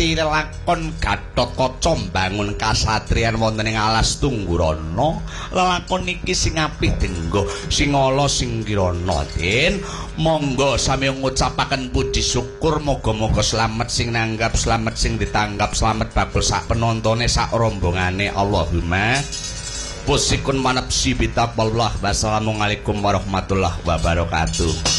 kanthi lakon Gatotkaca mbangun kasatriyan wonten ing alas Tunggurana. Lelakon iki sing apik denggo Singala Singkirana. Den, monggo sami ngucapaken puji syukur moga-moga slamet sing nanggap, slamet sing ditanggap, slamet bakul sak penontone sak rombongane. Allahumma pusikun manapsi bitaqwallah. Wassalamualaikum warahmatullahi wabarakatuh.